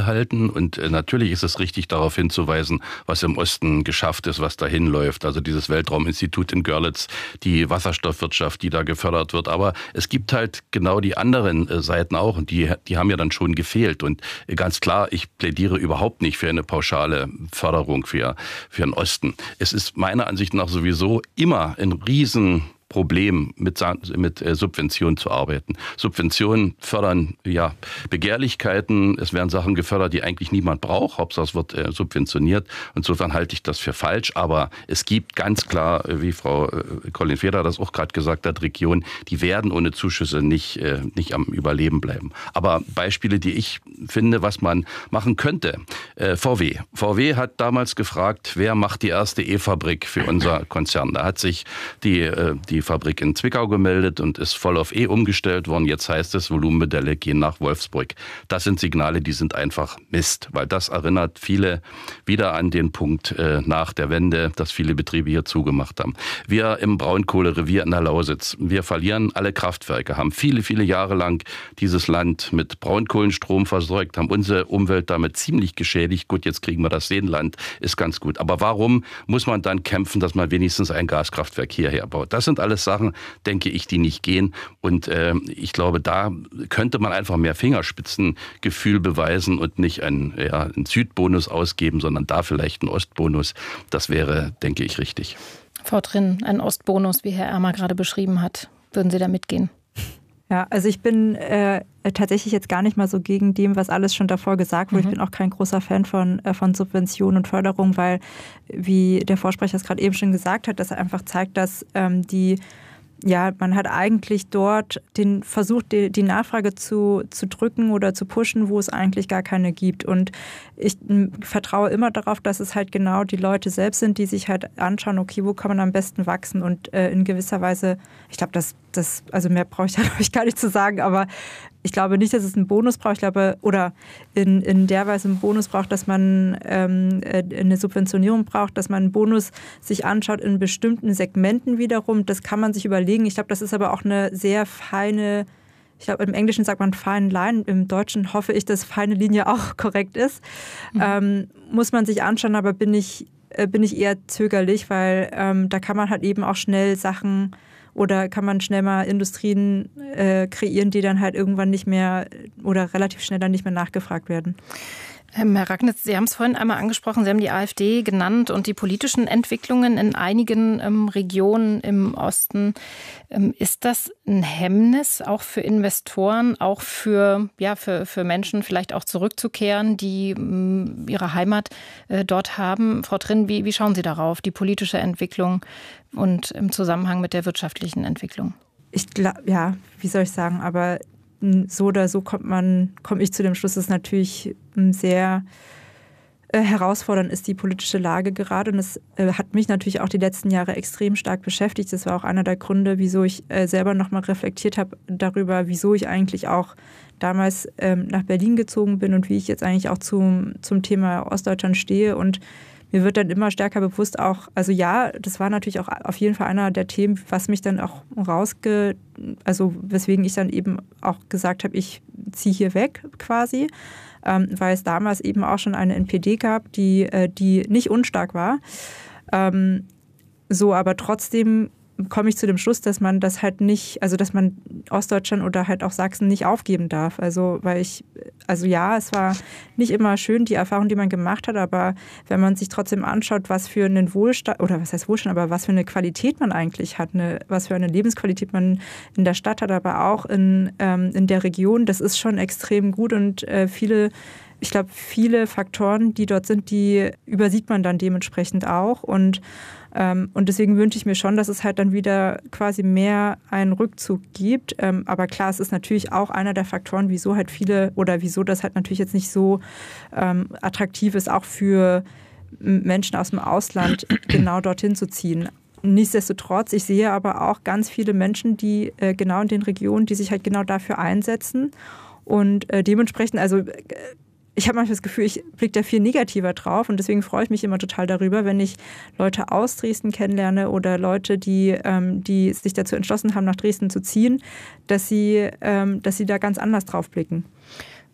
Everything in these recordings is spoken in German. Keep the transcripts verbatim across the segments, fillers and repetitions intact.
halten. Und äh, natürlich ist es richtig, darauf hinzuweisen, was im Osten geschafft ist, was dahin läuft. Also dieses Weltrauminstitut in Görlitz, die Wasserstoffwirtschaft, die da gefördert wird. Aber es gibt halt genau die anderen äh, Seiten auch und die, die haben ja dann schon gefehlt. Und äh, ganz klar, ich plädiere überhaupt nicht für eine pauschale Förderung für, für den Osten. Es ist meiner Ansicht nach sowieso immer ein riesen Problem, mit, mit Subventionen zu arbeiten. Subventionen fördern ja Begehrlichkeiten. Es werden Sachen gefördert, die eigentlich niemand braucht. Hauptsache es wird äh, subventioniert. Insofern halte ich das für falsch. Aber es gibt ganz klar, wie Frau Colin Feder das auch gerade gesagt hat, Regionen, die werden ohne Zuschüsse nicht, äh, nicht am Überleben bleiben. Aber Beispiele, die ich finde, was man machen könnte. Äh, V W. V W hat damals gefragt, wer macht die erste E-Fabrik für unser Konzern. Da hat sich die, äh, die Die Fabrik in Zwickau gemeldet und ist voll auf E umgestellt worden. Jetzt heißt es, Volumenmodelle gehen nach Wolfsburg. Das sind Signale, die sind einfach Mist, weil das erinnert viele wieder an den Punkt äh, nach der Wende, dass viele Betriebe hier zugemacht haben. Wir im Braunkohlerevier in der Lausitz, wir verlieren alle Kraftwerke, haben viele, viele Jahre lang dieses Land mit Braunkohlenstrom versorgt, haben unsere Umwelt damit ziemlich geschädigt. Gut, jetzt kriegen wir das Seenland, ist ganz gut. Aber warum muss man dann kämpfen, dass man wenigstens ein Gaskraftwerk hierher baut? Das sind alles Sachen, denke ich, die nicht gehen. Und äh, ich glaube, da könnte man einfach mehr Fingerspitzengefühl beweisen und nicht einen, ja, einen Südbonus ausgeben, sondern da vielleicht einen Ostbonus. Das wäre, denke ich, richtig. Frau Trinn, ein Ostbonus, wie Herr Ermer gerade beschrieben hat. Würden Sie da mitgehen? Ja, also ich bin äh, tatsächlich jetzt gar nicht mal so gegen dem, was alles schon davor gesagt wurde. Mhm. Ich bin auch kein großer Fan von, äh, von Subventionen und Förderung, weil, wie der Vorsprecher es gerade eben schon gesagt hat, dass er einfach zeigt, dass ähm, die ja, man hat eigentlich dort den versucht, die, die Nachfrage zu, zu drücken oder zu pushen, wo es eigentlich gar keine gibt. Und ich m, vertraue immer darauf, dass es halt genau die Leute selbst sind, die sich halt anschauen, okay, wo kann man am besten wachsen und äh, in gewisser Weise, ich glaube, das, das, also mehr brauche ich da glaube ich gar nicht zu sagen, aber ich glaube nicht, dass es einen Bonus braucht, ich glaube, oder in, in der Weise einen Bonus braucht, dass man ähm, eine Subventionierung braucht, dass man einen Bonus sich anschaut in bestimmten Segmenten wiederum. Das kann man sich überlegen. Ich glaube, das ist aber auch eine sehr feine, ich glaube, im Englischen sagt man fine line, im Deutschen hoffe ich, dass feine Linie auch korrekt ist. Mhm. Ähm, muss man sich anschauen, aber bin ich, äh, bin ich eher zögerlich, weil ähm, da kann man halt eben auch schnell Sachen oder kann man schnell mal Industrien äh, kreieren, die dann halt irgendwann nicht mehr oder relativ schnell dann nicht mehr nachgefragt werden. Herr Ragnitz, Sie haben es vorhin einmal angesprochen, Sie haben die AfD genannt und die politischen Entwicklungen in einigen ähm, Regionen im Osten. Ähm, ist das ein Hemmnis auch für Investoren, auch für, ja, für, für Menschen vielleicht auch zurückzukehren, die ähm, ihre Heimat äh, dort haben? Frau Trinn, wie, wie schauen Sie darauf, die politische Entwicklung und im Zusammenhang mit der wirtschaftlichen Entwicklung? Ich glaube, ja, wie soll ich sagen, aber so oder so kommt man, komme ich zu dem Schluss, dass es natürlich sehr äh, herausfordernd ist, die politische Lage gerade. Und das äh, hat mich natürlich auch die letzten Jahre extrem stark beschäftigt. Das war auch einer der Gründe, wieso ich äh, selber nochmal reflektiert habe darüber, wieso ich eigentlich auch damals ähm, nach Berlin gezogen bin und wie ich jetzt eigentlich auch zum, zum Thema Ostdeutschland stehe. Und mir wird dann immer stärker bewusst auch, also ja, das war natürlich auch auf jeden Fall einer der Themen, was mich dann auch rausge, also weswegen ich dann eben auch gesagt habe, ich ziehe hier weg quasi, ähm, weil es damals eben auch schon eine N P D gab, die, äh, die nicht unstark war. Ähm, so, aber trotzdem komme ich zu dem Schluss, dass man das halt nicht, also dass man Ostdeutschland oder halt auch Sachsen nicht aufgeben darf. Also weil ich, also ja, es war nicht immer schön, die Erfahrung, die man gemacht hat, aber wenn man sich trotzdem anschaut, was für einen Wohlstand, oder was heißt Wohlstand, aber was für eine Qualität man eigentlich hat, eine, was für eine Lebensqualität man in der Stadt hat, aber auch in, ähm, in der Region, das ist schon extrem gut und äh, viele Ich glaube, viele Faktoren, die dort sind, die übersieht man dann dementsprechend auch. Und, ähm, und deswegen wünsche ich mir schon, dass es halt dann wieder quasi mehr einen Rückzug gibt. Ähm, aber klar, es ist natürlich auch einer der Faktoren, wieso halt viele oder wieso das halt natürlich jetzt nicht so ähm, attraktiv ist, auch für Menschen aus dem Ausland genau dorthin zu ziehen. Nichtsdestotrotz, ich sehe aber auch ganz viele Menschen, die äh, genau in den Regionen, die sich halt genau dafür einsetzen. Und äh, dementsprechend, also äh, ich habe manchmal das Gefühl, ich blicke da viel negativer drauf und deswegen freue ich mich immer total darüber, wenn ich Leute aus Dresden kennenlerne oder Leute, die, ähm, die sich dazu entschlossen haben, nach Dresden zu ziehen, dass sie, ähm, dass sie da ganz anders drauf blicken.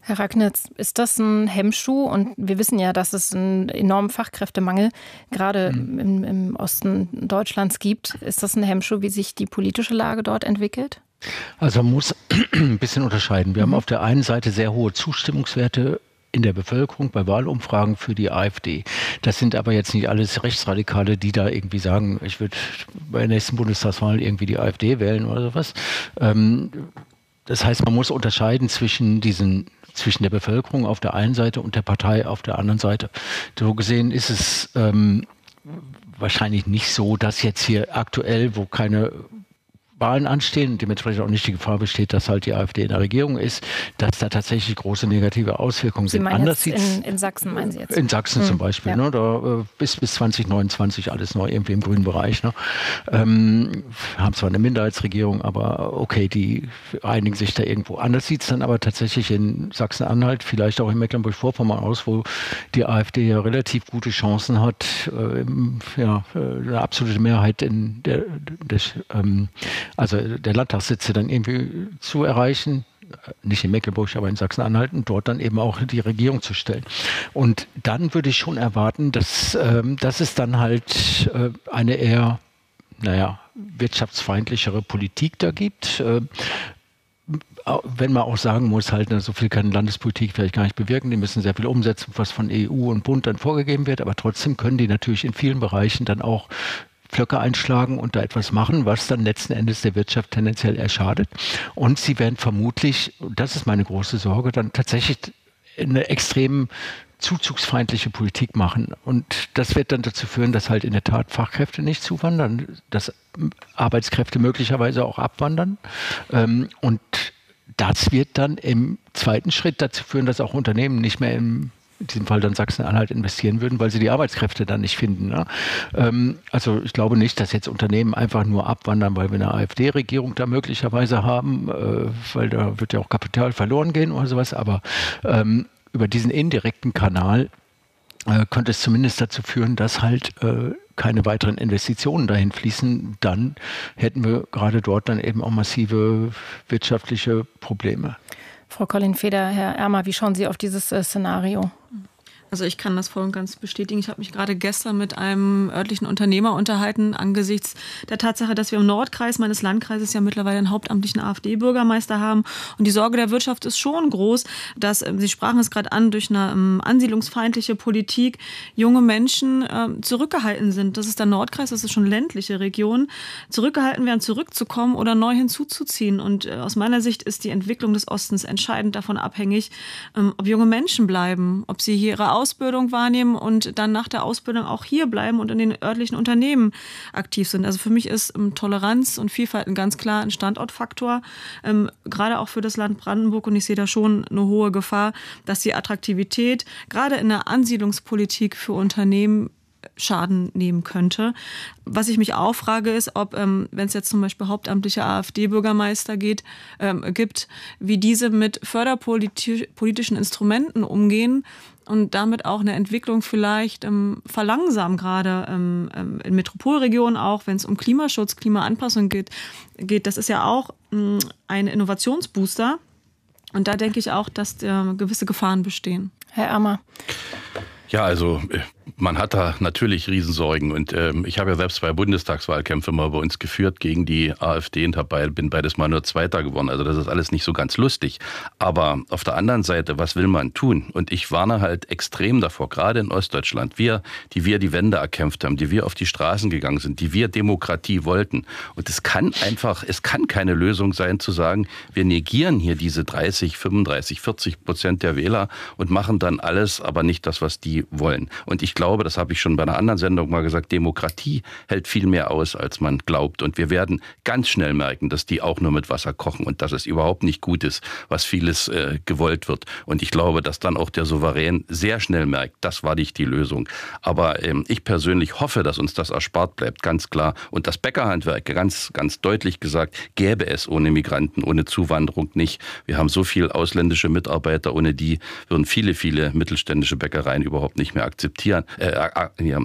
Herr Ragnitz, ist das ein Hemmschuh? Und wir wissen ja, dass es einen enormen Fachkräftemangel gerade mhm. im, im Osten Deutschlands gibt. Ist das ein Hemmschuh, wie sich die politische Lage dort entwickelt? Also man muss ein bisschen unterscheiden. Wir mhm. haben auf der einen Seite sehr hohe Zustimmungswerte in der Bevölkerung bei Wahlumfragen für die AfD. Das sind aber jetzt nicht alles Rechtsradikale, die da irgendwie sagen, ich würde bei der nächsten Bundestagswahl irgendwie die AfD wählen oder sowas. Ähm, das heißt, man muss unterscheiden zwischen diesen zwischen der Bevölkerung auf der einen Seite und der Partei auf der anderen Seite. So gesehen ist es ähm, wahrscheinlich nicht so, dass jetzt hier aktuell, wo keine Wahlen anstehen und dementsprechend auch nicht die Gefahr besteht, dass halt die AfD in der Regierung ist, dass da tatsächlich große negative Auswirkungen Sie sind. meinen Anders jetzt in, in Sachsen, meinen Sie jetzt? In Sachsen hm. zum Beispiel. Ja. Ne, da, äh, bis, bis zwanzig neunundzwanzig alles noch irgendwie im grünen Bereich. Ne. Ähm, haben zwar eine Minderheitsregierung, aber okay, die einigen sich da irgendwo. Anders sieht es dann aber tatsächlich in Sachsen-Anhalt, vielleicht auch in Mecklenburg-Vorpommern aus, wo die AfD ja relativ gute Chancen hat, äh, ja, eine absolute Mehrheit in der, der ähm, also der Landtagssitze dann irgendwie zu erreichen, nicht in Mecklenburg, aber in Sachsen-Anhalt, und dort dann eben auch die Regierung zu stellen. Und dann würde ich schon erwarten, dass, ähm, dass es dann halt äh, eine eher, naja, wirtschaftsfeindlichere Politik da gibt. Äh, wenn man auch sagen muss, halt, so viel kann Landespolitik vielleicht gar nicht bewirken, die müssen sehr viel umsetzen, was von E U und Bund dann vorgegeben wird, aber trotzdem können die natürlich in vielen Bereichen dann auch Flöcke einschlagen und da etwas machen, was dann letzten Endes der Wirtschaft tendenziell eher schadet. Und sie werden vermutlich, das ist meine große Sorge, dann tatsächlich eine extrem zuzugsfeindliche Politik machen. Und das wird dann dazu führen, dass halt in der Tat Fachkräfte nicht zuwandern, dass Arbeitskräfte möglicherweise auch abwandern. Und das wird dann im zweiten Schritt dazu führen, dass auch Unternehmen nicht mehr im in diesem Fall dann Sachsen-Anhalt investieren würden, weil sie die Arbeitskräfte dann nicht finden. Ne? Ähm, also ich glaube nicht, dass jetzt Unternehmen einfach nur abwandern, weil wir eine AfD-Regierung da möglicherweise haben, äh, weil da wird ja auch Kapital verloren gehen oder sowas, aber ähm, über diesen indirekten Kanal äh, könnte es zumindest dazu führen, dass halt äh, keine weiteren Investitionen dahin fließen. Dann hätten wir gerade dort dann eben auch massive wirtschaftliche Probleme. Frau Collin-Feder, Herr Ermer, wie schauen Sie auf dieses äh, Szenario? Also ich kann das voll und ganz bestätigen. Ich habe mich gerade gestern mit einem örtlichen Unternehmer unterhalten angesichts der Tatsache, dass wir im Nordkreis meines Landkreises ja mittlerweile einen hauptamtlichen AfD-Bürgermeister haben. Und die Sorge der Wirtschaft ist schon groß, dass, Sie sprachen es gerade an, durch eine ähm, ansiedlungsfeindliche Politik junge Menschen ähm, zurückgehalten sind. Das ist der Nordkreis, das ist schon ländliche Region, zurückgehalten werden, zurückzukommen oder neu hinzuzuziehen. Und äh, aus meiner Sicht ist die Entwicklung des Ostens entscheidend davon abhängig, ähm, ob junge Menschen bleiben, ob sie hier ihre Ausbildung wahrnehmen und dann nach der Ausbildung auch hier bleiben und in den örtlichen Unternehmen aktiv sind. Also für mich ist ähm, Toleranz und Vielfalt ein ganz klar ein Standortfaktor, ähm, gerade auch für das Land Brandenburg. Und ich sehe da schon eine hohe Gefahr, dass die Attraktivität gerade in der Ansiedlungspolitik für Unternehmen Schaden nehmen könnte. Was ich mich auch frage, ist, ob, ähm, wenn es jetzt zum Beispiel hauptamtliche AfD-Bürgermeister geht, ähm, gibt, wie diese mit förderpolitischen Instrumenten umgehen und damit auch eine Entwicklung vielleicht ähm, verlangsamen, gerade ähm, in Metropolregionen auch, wenn es um Klimaschutz, Klimaanpassung geht, geht. Das ist ja auch ähm, ein Innovationsbooster. Und da denke ich auch, dass äh, gewisse Gefahren bestehen. Herr Ermer. Ja, also man hat da natürlich Riesensorgen und ähm, ich habe ja selbst zwei Bundestagswahlkämpfe mal bei uns geführt gegen die AfD und dabei bin beides mal nur Zweiter geworden. Also das ist alles nicht so ganz lustig. Aber auf der anderen Seite, was will man tun? Und ich warne halt extrem davor, gerade in Ostdeutschland, wir, die wir die Wende erkämpft haben, die wir auf die Straßen gegangen sind, die wir Demokratie wollten. Und es kann einfach, es kann keine Lösung sein zu sagen, wir negieren hier diese dreißig, fünfunddreißig, vierzig Prozent der Wähler und machen dann alles, aber nicht das, was die wollen. Und ich glaube, das habe ich schon bei einer anderen Sendung mal gesagt, Demokratie hält viel mehr aus, als man glaubt. Und wir werden ganz schnell merken, dass die auch nur mit Wasser kochen und dass es überhaupt nicht gut ist, was vieles äh, gewollt wird. Und ich glaube, dass dann auch der Souverän sehr schnell merkt, das war nicht die Lösung. Aber ähm, ich persönlich hoffe, dass uns das erspart bleibt, ganz klar. Und das Bäckerhandwerk, ganz, ganz deutlich gesagt, gäbe es ohne Migranten, ohne Zuwanderung nicht. Wir haben so viele ausländische Mitarbeiter, ohne die würden viele, viele mittelständische Bäckereien überhaupt nicht mehr akzeptieren. äh, äh,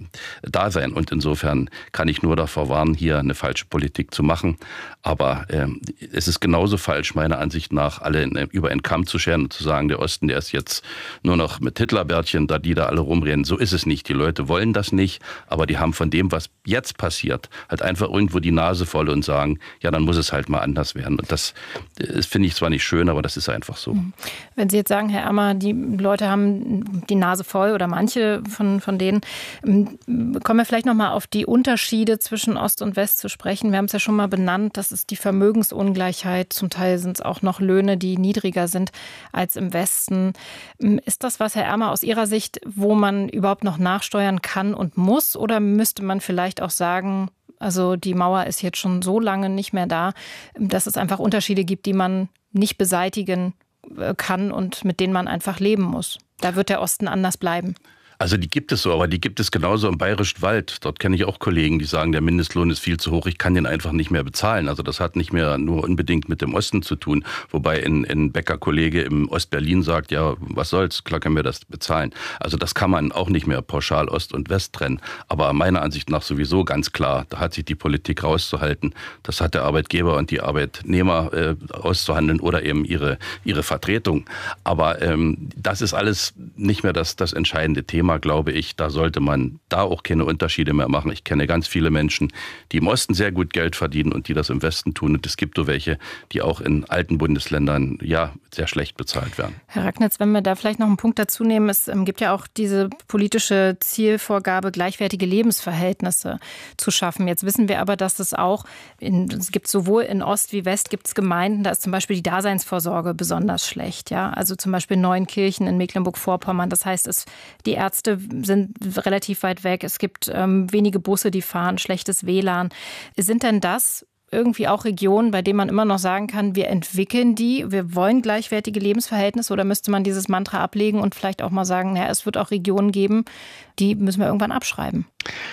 da sein. Und insofern kann ich nur davor warnen, hier eine falsche Politik zu machen. Aber äh, es ist genauso falsch, meiner Ansicht nach, alle in, über einen Kamm zu scheren und zu sagen, der Osten, der ist jetzt nur noch mit Hitlerbärtchen, da die da alle rumrennen. So ist es nicht. Die Leute wollen das nicht, aber die haben von dem, was jetzt passiert, halt einfach irgendwo die Nase voll und sagen, ja, dann muss es halt mal anders werden. Und das, das finde ich zwar nicht schön, aber das ist einfach so. Wenn Sie jetzt sagen, Herr Ammer, die Leute haben die Nase voll oder manche von, von denen, kommen wir vielleicht noch mal auf die Unterschiede zwischen Ost und West zu sprechen. Wir haben es ja schon mal benannt, das ist die Vermögensungleichheit. Zum Teil sind es auch noch Löhne, die niedriger sind als im Westen. Ist das was, Herr Ammer, aus Ihrer Sicht, wo man überhaupt noch nachsteuern kann und muss? Oder müsste man vielleicht auch sagen, also die Mauer ist jetzt schon so lange nicht mehr da, dass es einfach Unterschiede gibt, die man nicht beseitigen kann und mit denen man einfach leben muss. Da wird der Osten anders bleiben. Also die gibt es so, aber die gibt es genauso im Bayerischen Wald. Dort kenne ich auch Kollegen, die sagen, der Mindestlohn ist viel zu hoch, ich kann den einfach nicht mehr bezahlen. Also das hat nicht mehr nur unbedingt mit dem Osten zu tun. Wobei ein, ein Bäckerkollege im Ostberlin sagt, ja, was soll's, klar können wir das bezahlen. Also das kann man auch nicht mehr pauschal Ost und West trennen. Aber meiner Ansicht nach sowieso ganz klar, da hat sich die Politik rauszuhalten. Das hat der Arbeitgeber und die Arbeitnehmer äh, auszuhandeln oder eben ihre, ihre Vertretung. Aber ähm, das ist alles nicht mehr das, das entscheidende Thema, glaube ich. Da sollte man da auch keine Unterschiede mehr machen. Ich kenne ganz viele Menschen, die im Osten sehr gut Geld verdienen und die das im Westen tun. Und es gibt so welche, die auch in alten Bundesländern ja sehr schlecht bezahlt werden. Herr Ragnitz, wenn wir da vielleicht noch einen Punkt dazu nehmen, es gibt ja auch diese politische Zielvorgabe, gleichwertige Lebensverhältnisse zu schaffen. Jetzt wissen wir aber, dass es auch, in, es gibt sowohl in Ost wie West gibt es Gemeinden, da ist zum Beispiel die Daseinsvorsorge besonders schlecht. Ja? Also zum Beispiel Neuenkirchen in Mecklenburg-Vorpommern. Das heißt, es, die Ärzte sind relativ weit weg. Es gibt ähm, wenige Busse, die fahren, schlechtes W L A N. Sind denn das irgendwie auch Regionen, bei denen man immer noch sagen kann, wir entwickeln die, wir wollen gleichwertige Lebensverhältnisse, oder müsste man dieses Mantra ablegen und vielleicht auch mal sagen, naja, es wird auch Regionen geben, die müssen wir irgendwann abschreiben?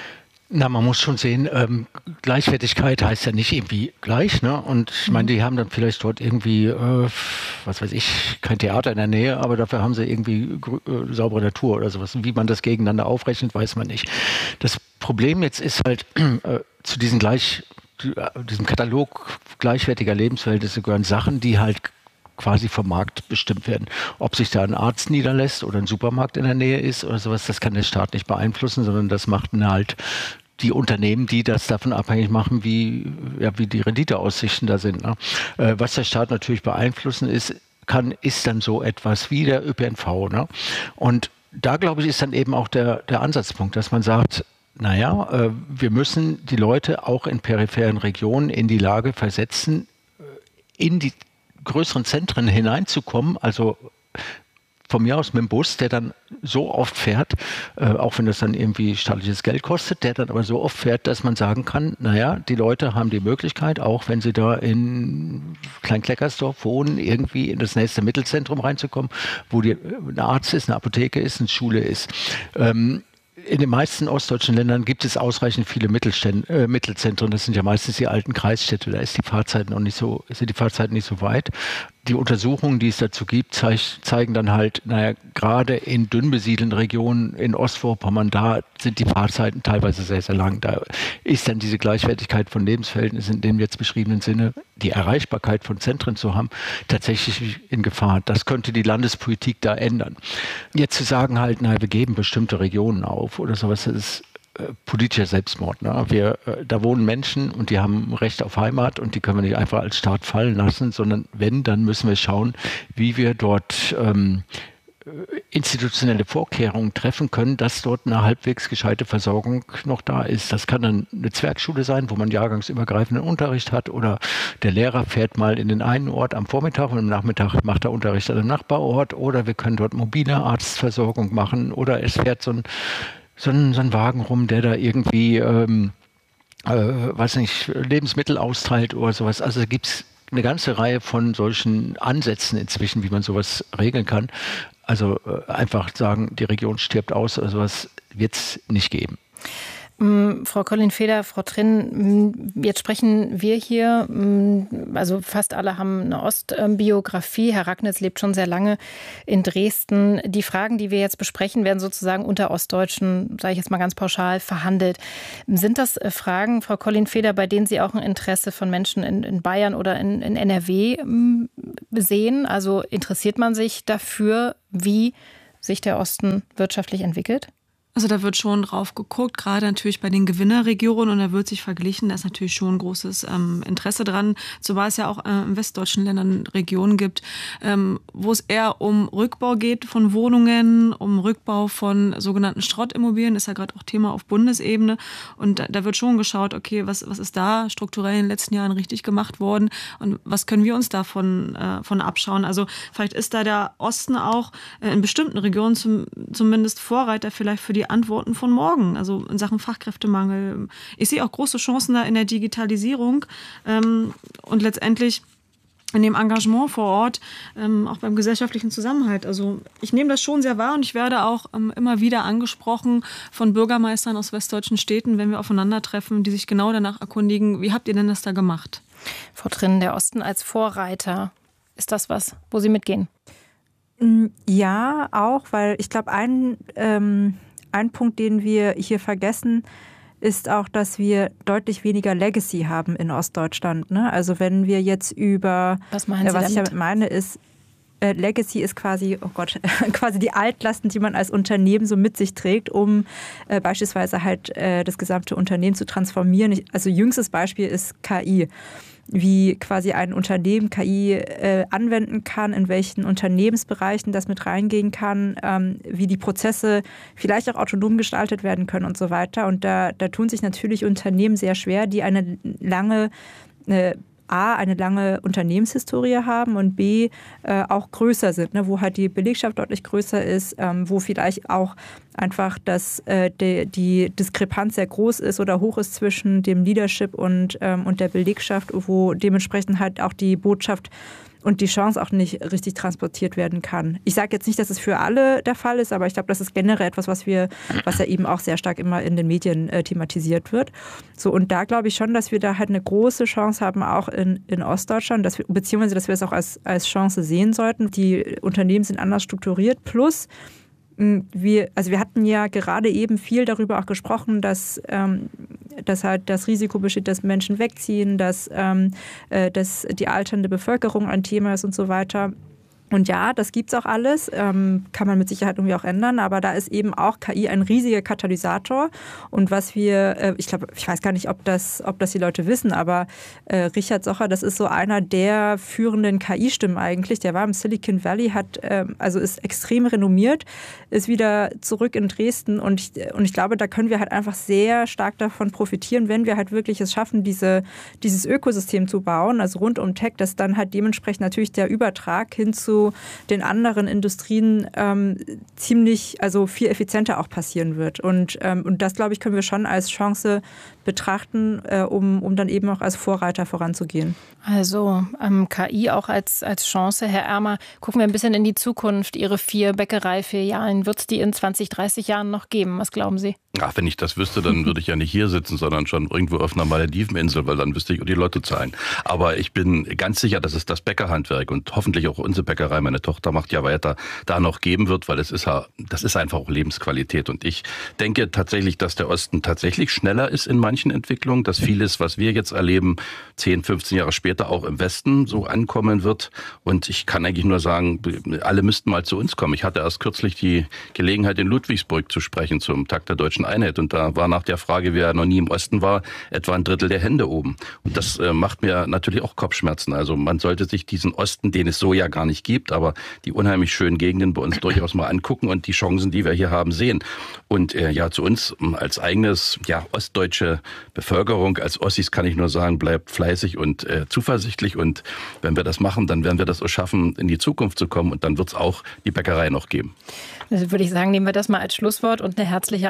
Na, man muss schon sehen, ähm, Gleichwertigkeit heißt ja nicht irgendwie gleich, ne? Und ich meine, die haben dann vielleicht dort irgendwie, äh, was weiß ich, kein Theater in der Nähe, aber dafür haben sie irgendwie äh, saubere Natur oder sowas. Und wie man das gegeneinander aufrechnet, weiß man nicht. Das Problem jetzt ist halt, äh, zu diesen gleich, diesem Katalog gleichwertiger Lebensverhältnisse gehören Sachen, die halt quasi vom Markt bestimmt werden. Ob sich da ein Arzt niederlässt oder ein Supermarkt in der Nähe ist oder sowas, das kann der Staat nicht beeinflussen, sondern das macht halt die Unternehmen, die das davon abhängig machen, wie, ja, wie die Renditeaussichten da sind. Ne? Äh, was der Staat natürlich beeinflussen ist, kann, ist dann so etwas wie der Ö P N V. Ne? Und da, glaube ich, ist dann eben auch der, der Ansatzpunkt, dass man sagt, naja, äh, wir müssen die Leute auch in peripheren Regionen in die Lage versetzen, in die größeren Zentren hineinzukommen, also von mir aus mit dem Bus, der dann so oft fährt, äh, auch wenn das dann irgendwie staatliches Geld kostet, der dann aber so oft fährt, dass man sagen kann, naja, die Leute haben die Möglichkeit, auch wenn sie da in Kleinkleckersdorf wohnen, irgendwie in das nächste Mittelzentrum reinzukommen, wo die, ein Arzt ist, eine Apotheke ist, eine Schule ist. Ähm, In den meisten ostdeutschen Ländern gibt es ausreichend viele Mittelständ, äh, Mittelzentren. Das sind ja meistens die alten Kreisstädte. Da ist die Fahrzeit noch nicht so, sind die Fahrzeiten nicht so weit. Die Untersuchungen, die es dazu gibt, zeig, zeigen dann halt, naja, gerade in dünn besiedelten Regionen in Ostvorpommern, da sind die Fahrzeiten teilweise sehr, sehr lang. Da ist dann diese Gleichwertigkeit von Lebensverhältnissen in dem jetzt beschriebenen Sinne, die Erreichbarkeit von Zentren zu haben, tatsächlich in Gefahr. Das könnte die Landespolitik da ändern. Jetzt zu sagen halt, naja, wir geben bestimmte Regionen auf oder sowas, das ist äh, politischer Selbstmord. Ne? Wir, äh, da wohnen Menschen und die haben Recht auf Heimat und die können wir nicht einfach als Staat fallen lassen, sondern wenn, dann müssen wir schauen, wie wir dort ähm, institutionelle Vorkehrungen treffen können, dass dort eine halbwegs gescheite Versorgung noch da ist. Das kann dann eine Zwergschule sein, wo man jahrgangsübergreifenden Unterricht hat, oder der Lehrer fährt mal in den einen Ort am Vormittag und am Nachmittag macht er Unterricht an einem Nachbarort, oder wir können dort mobile Arztversorgung machen, oder es fährt so ein, so ein, so ein Wagen rum, der da irgendwie ähm, äh, weiß nicht, Lebensmittel austeilt oder sowas. Also da gibt es eine ganze Reihe von solchen Ansätzen inzwischen, wie man sowas regeln kann. Also äh, einfach sagen, die Region stirbt aus oder sowas wird es nicht geben. Frau Collin-Feder, Frau Trinn, jetzt sprechen wir hier, also fast alle haben eine Ostbiografie. Herr Ragnitz lebt schon sehr lange in Dresden. Die Fragen, die wir jetzt besprechen, werden sozusagen unter Ostdeutschen, sage ich jetzt mal ganz pauschal, verhandelt. Sind das Fragen, Frau Collin-Feder, bei denen Sie auch ein Interesse von Menschen in, in Bayern oder in, in N R W sehen? Also interessiert man sich dafür, wie sich der Osten wirtschaftlich entwickelt? Also da wird schon drauf geguckt, gerade natürlich bei den Gewinnerregionen, und da wird sich verglichen, da ist natürlich schon großes ähm, Interesse dran, zumal es ja auch äh, in westdeutschen Ländern Regionen gibt, ähm, wo es eher um Rückbau geht von Wohnungen, um Rückbau von sogenannten Schrottimmobilien, ist ja gerade auch Thema auf Bundesebene, und da, da wird schon geschaut, okay, was, was ist da strukturell in den letzten Jahren richtig gemacht worden und was können wir uns davon äh, von abschauen. Also vielleicht ist da der Osten auch äh, in bestimmten Regionen zum, zumindest Vorreiter vielleicht für die Antworten von morgen, also in Sachen Fachkräftemangel. Ich sehe auch große Chancen da in der Digitalisierung ähm, und letztendlich in dem Engagement vor Ort, ähm, auch beim gesellschaftlichen Zusammenhalt. Also ich nehme das schon sehr wahr und ich werde auch ähm, immer wieder angesprochen von Bürgermeistern aus westdeutschen Städten, wenn wir aufeinandertreffen, die sich genau danach erkundigen, wie habt ihr denn das da gemacht? Frau Trinn, der Osten als Vorreiter, ist das was, wo Sie mitgehen? Ja, auch, weil ich glaube, ein... Ähm Ein Punkt, den wir hier vergessen, ist auch, dass wir deutlich weniger Legacy haben in Ostdeutschland. Ne? Also wenn wir jetzt über, was, meinen Sie was damit? ich damit meine, ist, äh, Legacy ist quasi, oh Gott, quasi die Altlasten, die man als Unternehmen so mit sich trägt, um äh, beispielsweise halt äh, das gesamte Unternehmen zu transformieren. Also jüngstes Beispiel ist K I. Wie quasi ein Unternehmen K I äh, anwenden kann, in welchen Unternehmensbereichen das mit reingehen kann, ähm, wie die Prozesse vielleicht auch autonom gestaltet werden können und so weiter. Und da, da tun sich natürlich Unternehmen sehr schwer, die eine lange äh, A, eine lange Unternehmenshistorie haben und B, äh, auch größer sind, ne, wo halt die Belegschaft deutlich größer ist, ähm, wo vielleicht auch einfach das, äh, die, die Diskrepanz sehr groß ist oder hoch ist zwischen dem Leadership und, ähm, und der Belegschaft, wo dementsprechend halt auch die Botschaft und die Chance auch nicht richtig transportiert werden kann. Ich sage jetzt nicht, dass es für alle der Fall ist, aber ich glaube, das ist generell etwas, was wir, was ja eben auch sehr stark immer in den Medien äh, thematisiert wird. So, und da glaube ich schon, dass wir da halt eine große Chance haben, auch in, in Ostdeutschland, dass wir, beziehungsweise dass wir es auch als, als Chance sehen sollten. Die Unternehmen sind anders strukturiert, plus wir, also wir hatten ja gerade eben viel darüber auch gesprochen, dass, ähm, dass halt das Risiko besteht, dass Menschen wegziehen, dass, ähm, äh, dass die alternde Bevölkerung ein Thema ist und so weiter. Und ja, das gibt's auch alles, ähm, kann man mit Sicherheit irgendwie auch ändern, aber da ist eben auch K I ein riesiger Katalysator. Und was wir, äh, ich glaube, ich weiß gar nicht, ob das, ob das die Leute wissen, aber äh, Richard Socher, das ist so einer der führenden K I-Stimmen eigentlich. Der war im Silicon Valley, hat, äh, also ist extrem renommiert, ist wieder zurück in Dresden und ich, und ich glaube, da können wir halt einfach sehr stark davon profitieren, wenn wir halt wirklich es schaffen, diese, dieses Ökosystem zu bauen, also rund um Tech, dass dann halt dementsprechend natürlich der Übertrag hin zu den anderen Industrien ähm, ziemlich, also viel effizienter auch passieren wird. Und, ähm, und das, glaube ich, können wir schon als Chance betrachten, äh, um, um dann eben auch als Vorreiter voranzugehen. Also ähm, K I auch als, als Chance. Herr Ermer, gucken wir ein bisschen in die Zukunft. Ihre vier Bäckereifilialen, wird es die in zwanzig, dreißig Jahren noch geben? Was glauben Sie? Ach, wenn ich das wüsste, dann würde ich ja nicht hier sitzen, sondern schon irgendwo auf einer Malediveninsel, weil dann wüsste ich die Lottozahlen. Aber ich bin ganz sicher, dass es das Bäckerhandwerk und hoffentlich auch unsere Bäckerei, meine Tochter macht ja weiter, da noch geben wird, weil es ist ja, das ist einfach auch Lebensqualität. Und ich denke tatsächlich, dass der Osten tatsächlich schneller ist in manchen Entwicklungen, dass vieles, was wir jetzt erleben, zehn, fünfzehn Jahre später auch im Westen so ankommen wird. Und ich kann eigentlich nur sagen, alle müssten mal zu uns kommen. Ich hatte erst kürzlich die Gelegenheit, in Ludwigsburg zu sprechen zum Tag der Deutschen Einheit. Und da war nach der Frage, wer noch nie im Osten war, etwa ein Drittel der Hände oben. Und das äh, macht mir natürlich auch Kopfschmerzen. Also man sollte sich diesen Osten, den es so ja gar nicht gibt, aber die unheimlich schönen Gegenden bei uns durchaus mal angucken und die Chancen, die wir hier haben, sehen. Und äh, ja, zu uns als eigenes, ja, ostdeutsche Bevölkerung, als Ossis kann ich nur sagen, bleibt fleißig und äh, zuversichtlich. Und wenn wir das machen, dann werden wir das auch schaffen, in die Zukunft zu kommen. Und dann wird es auch die Bäckerei noch geben. Also würde ich sagen, nehmen wir das mal als Schlusswort und eine herzliche Einladung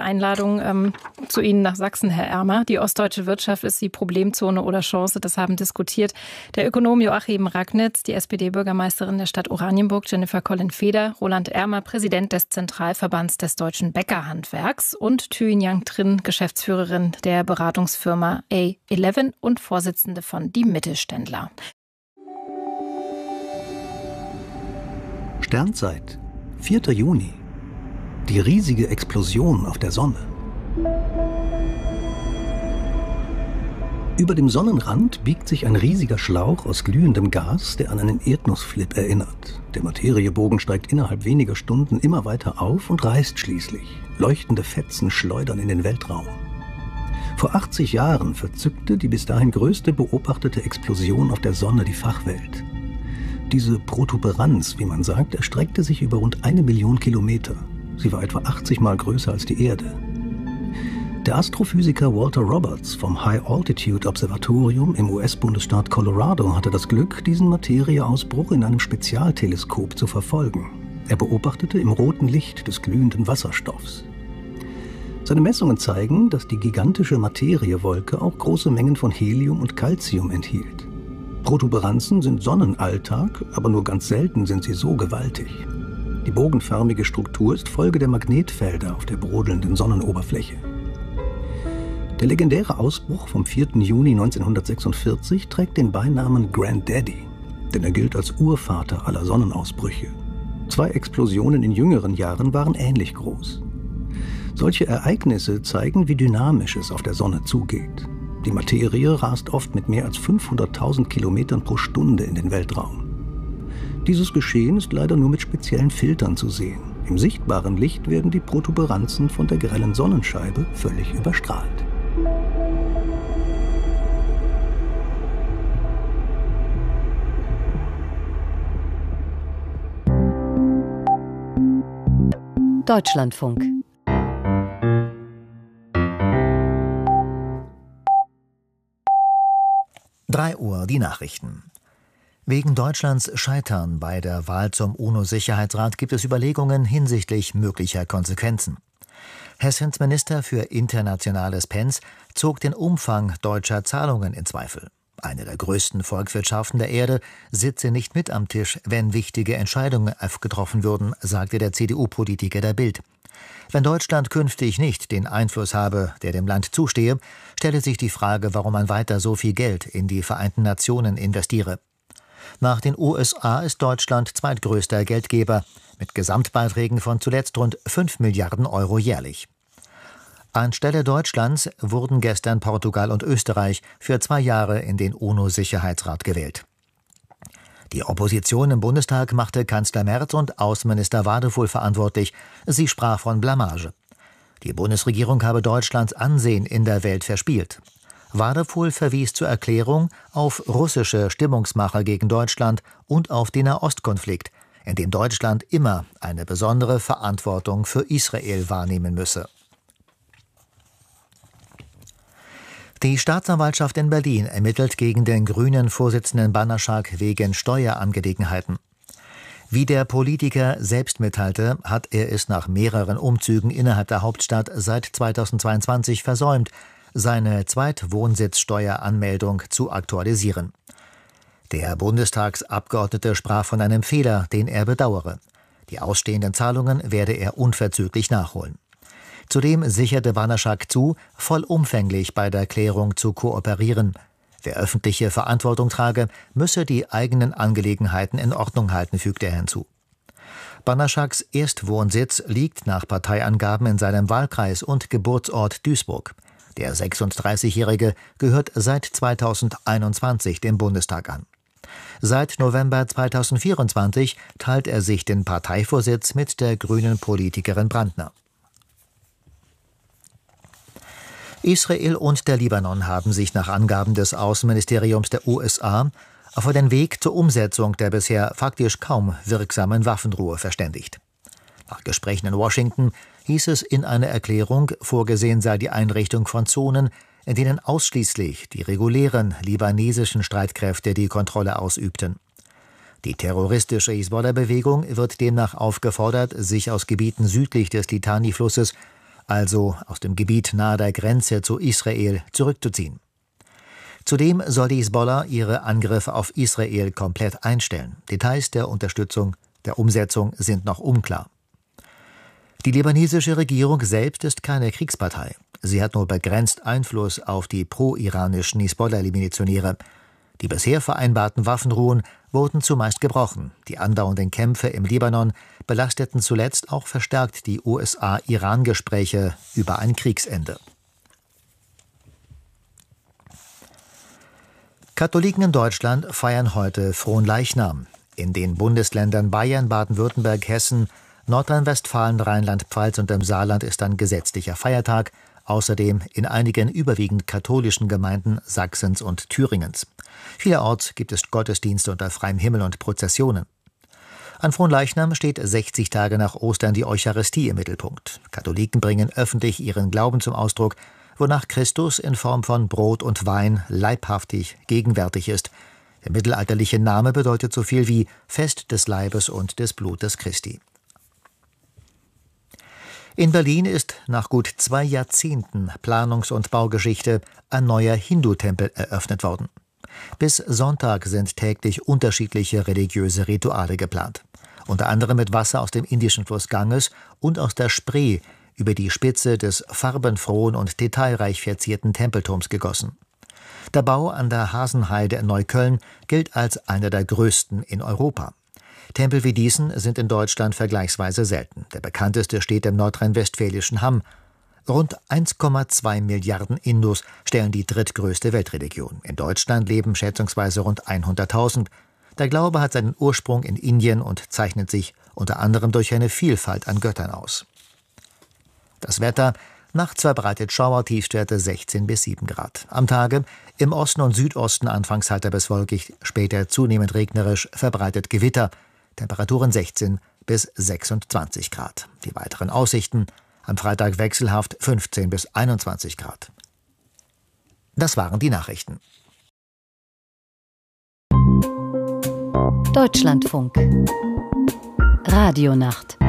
Einleitung ähm, zu Ihnen nach Sachsen, Herr Ermer. Die ostdeutsche Wirtschaft, ist sie Problemzone oder Chance? Das haben diskutiert der Ökonom Joachim Ragnitz, die S P D-Bürgermeisterin der Stadt Oranienburg, Jennifer Collin-Feder, Roland Ermer, Präsident des Zentralverbands des deutschen Bäckerhandwerks und Thuy Nhan Trinh, Geschäftsführerin der Beratungsfirma A elf und Vorsitzende von Die Mittelständler. Sternzeit, vierter Juni. Die riesige Explosion auf der Sonne. Über dem Sonnenrand biegt sich ein riesiger Schlauch aus glühendem Gas, der an einen Erdnussflip erinnert. Der Materiebogen steigt innerhalb weniger Stunden immer weiter auf und reißt schließlich. Leuchtende Fetzen schleudern in den Weltraum. Vor achtzig Jahren verzückte die bis dahin größte beobachtete Explosion auf der Sonne die Fachwelt. Diese Protuberanz, wie man sagt, erstreckte sich über rund eine Million Kilometer. Sie war etwa achtzig Mal größer als die Erde. Der Astrophysiker Walter Roberts vom High Altitude Observatorium im U S-Bundesstaat Colorado hatte das Glück, diesen Materieausbruch in einem Spezialteleskop zu verfolgen. Er beobachtete im roten Licht des glühenden Wasserstoffs. Seine Messungen zeigen, dass die gigantische Materiewolke auch große Mengen von Helium und Calcium enthielt. Protuberanzen sind Sonnenalltag, aber nur ganz selten sind sie so gewaltig. Die bogenförmige Struktur ist Folge der Magnetfelder auf der brodelnden Sonnenoberfläche. Der legendäre Ausbruch vom vierten Juni neunzehnhundertsechsundvierzig trägt den Beinamen Granddaddy, denn er gilt als Urvater aller Sonnenausbrüche. Zwei Explosionen in jüngeren Jahren waren ähnlich groß. Solche Ereignisse zeigen, wie dynamisch es auf der Sonne zugeht. Die Materie rast oft mit mehr als fünfhunderttausend Kilometern pro Stunde in den Weltraum. Dieses Geschehen ist leider nur mit speziellen Filtern zu sehen. Im sichtbaren Licht werden die Protuberanzen von der grellen Sonnenscheibe völlig überstrahlt. Deutschlandfunk. drei Uhr die Nachrichten. Wegen Deutschlands Scheitern bei der Wahl zum UNO-Sicherheitsrat gibt es Überlegungen hinsichtlich möglicher Konsequenzen. Hessens Minister für Internationales Pence zog den Umfang deutscher Zahlungen in Zweifel. Eine der größten Volkswirtschaften der Erde sitze nicht mit am Tisch, wenn wichtige Entscheidungen getroffen würden, sagte der C D U-Politiker der Bild. Wenn Deutschland künftig nicht den Einfluss habe, der dem Land zustehe, stelle sich die Frage, warum man weiter so viel Geld in die Vereinten Nationen investiere. Nach den U S A ist Deutschland zweitgrößter Geldgeber, mit Gesamtbeiträgen von zuletzt rund fünf Milliarden Euro jährlich. Anstelle Deutschlands wurden gestern Portugal und Österreich für zwei Jahre in den UNO-Sicherheitsrat gewählt. Die Opposition im Bundestag machte Kanzler Merz und Außenminister Wadefuhl verantwortlich. Sie sprach von Blamage. Die Bundesregierung habe Deutschlands Ansehen in der Welt verspielt. Wadefuhl verwies zur Erklärung auf russische Stimmungsmache gegen Deutschland und auf den Nahostkonflikt, in dem Deutschland immer eine besondere Verantwortung für Israel wahrnehmen müsse. Die Staatsanwaltschaft in Berlin ermittelt gegen den grünen Vorsitzenden Banaschak wegen Steuerangelegenheiten. Wie der Politiker selbst mitteilte, hat er es nach mehreren Umzügen innerhalb der Hauptstadt seit zweitausendzweiundzwanzig versäumt, seine Zweitwohnsitzsteueranmeldung zu aktualisieren. Der Bundestagsabgeordnete sprach von einem Fehler, den er bedauere. Die ausstehenden Zahlungen werde er unverzüglich nachholen. Zudem sicherte Banaschak zu, vollumfänglich bei der Klärung zu kooperieren. Wer öffentliche Verantwortung trage, müsse die eigenen Angelegenheiten in Ordnung halten, fügte er hinzu. Banaschaks Erstwohnsitz liegt nach Parteiangaben in seinem Wahlkreis und Geburtsort Duisburg. Der sechsunddreißigjährige gehört seit zweitausendeinundzwanzig dem Bundestag an. Seit November zweitausendvierundzwanzig teilt er sich den Parteivorsitz mit der grünen Politikerin Brandner. Israel und der Libanon haben sich nach Angaben des Außenministeriums der U S A auf den Weg zur Umsetzung der bisher faktisch kaum wirksamen Waffenruhe verständigt. Nach Gesprächen in Washington hieß es in einer Erklärung, vorgesehen sei die Einrichtung von Zonen, in denen ausschließlich die regulären libanesischen Streitkräfte die Kontrolle ausübten. Die terroristische Hisbollah-Bewegung wird demnach aufgefordert, sich aus Gebieten südlich des Litani-Flusses also aus dem Gebiet nahe der Grenze zu Israel, zurückzuziehen. Zudem soll die Hisbollah ihre Angriffe auf Israel komplett einstellen. Details der Unterstützung, der Umsetzung sind noch unklar. Die libanesische Regierung selbst ist keine Kriegspartei. Sie hat nur begrenzt Einfluss auf die pro-iranischen Hisbollah-Milizionäre. Die bisher vereinbarten Waffenruhen wurden zumeist gebrochen. Die andauernden Kämpfe im Libanon belasteten zuletzt auch verstärkt die U S A-Iran-Gespräche über ein Kriegsende. Katholiken in Deutschland feiern heute Fronleichnam. In den Bundesländern Bayern, Baden-Württemberg, Hessen, Nordrhein-Westfalen, Rheinland-Pfalz und im Saarland ist ein gesetzlicher Feiertag, außerdem in einigen überwiegend katholischen Gemeinden Sachsens und Thüringens. Vielerorts gibt es Gottesdienste unter freiem Himmel und Prozessionen. An Fronleichnam steht sechzig Tage nach Ostern die Eucharistie im Mittelpunkt. Katholiken bringen öffentlich ihren Glauben zum Ausdruck, wonach Christus in Form von Brot und Wein leibhaftig gegenwärtig ist. Der mittelalterliche Name bedeutet so viel wie Fest des Leibes und des Blutes Christi. In Berlin ist nach gut zwei Jahrzehnten Planungs- und Baugeschichte ein neuer Hindu-Tempel eröffnet worden. Bis Sonntag sind täglich unterschiedliche religiöse Rituale geplant. Unter anderem mit Wasser aus dem indischen Fluss Ganges und aus der Spree über die Spitze des farbenfrohen und detailreich verzierten Tempelturms gegossen. Der Bau an der Hasenheide in Neukölln gilt als einer der größten in Europa. Tempel wie diesen sind in Deutschland vergleichsweise selten. Der bekannteste steht im nordrhein-westfälischen Hamm. Rund eins Komma zwei Milliarden Hindus stellen die drittgrößte Weltreligion. In Deutschland leben schätzungsweise rund hunderttausend. Der Glaube hat seinen Ursprung in Indien und zeichnet sich unter anderem durch eine Vielfalt an Göttern aus. Das Wetter: nachts verbreitet Schauer, Tiefstwerte sechzehn bis sieben Grad. Am Tage im Osten und Südosten anfangs heiter bis wolkig, später zunehmend regnerisch, verbreitet Gewitter. Temperaturen sechzehn bis sechsundzwanzig Grad. Die weiteren Aussichten: am Freitag wechselhaft fünfzehn bis einundzwanzig Grad. Das waren die Nachrichten. Deutschlandfunk. Radionacht.